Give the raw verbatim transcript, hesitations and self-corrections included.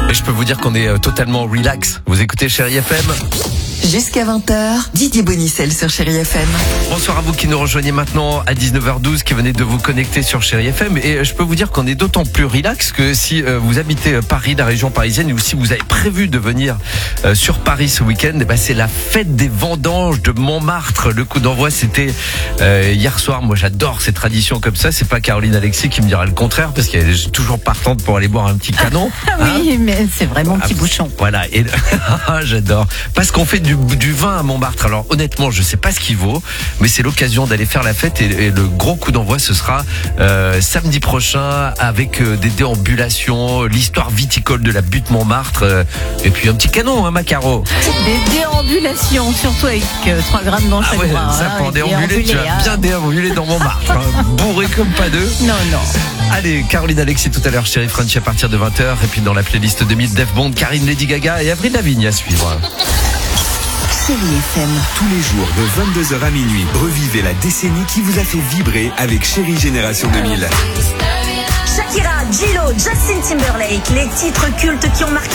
Et je peux vous dire qu'on est euh, totalement relax. Vous écoutez Chérie F M. Jusqu'à vingt heures, Didier Bonicel sur Chérie F M. Bonsoir à vous qui nous rejoignez maintenant à dix-neuf heures douze, qui venez de vous connecter sur Chérie F M. Et je peux vous dire qu'on est d'autant plus relax que si euh, vous habitez Paris, la région parisienne, ou si vous avez prévu de venir euh, sur Paris ce week-end, eh ben, c'est la fête des vendanges de Montmartre. Le coup d'envoi, c'était euh, hier soir. Moi, j'adore ces traditions comme ça. C'est pas Caroline Alexis qui me dira le contraire, parce qu'elle est toujours partante pour aller boire un petit canon. Ah oui, hein, mais c'est vraiment petit ah, bouchon. Voilà, et j'adore. Parce qu'on fait du, du vin à Montmartre. Alors honnêtement, je sais pas ce qu'il vaut, mais c'est l'occasion d'aller faire la fête. Et, et le gros coup d'envoi, ce sera euh, samedi prochain, avec euh, des déambulations, l'histoire viticole de la butte Montmartre, euh, et puis un petit canon, hein, Macaro. Des déambulations, surtout avec euh, trois grammes dans Ah chaque ouais, bras. ça hein, pour déambuler, tu vas hein. bien déambuler dans Montmartre, hein, bourré comme pas deux. Non, non. Allez, Caroline Alexis tout à l'heure, Chérie Frenchy à partir de vingt heures, et puis dans la playlist deux mille, Def Bond, Karine, Lady Gaga et Avril Lavigne à suivre. Chérie F M. Tous les jours de vingt-deux heures à minuit, revivez la décennie qui vous a fait vibrer avec Chérie Génération deux mille. Shakira, J-Lo, Justin Timberlake, les titres cultes qui ont marqué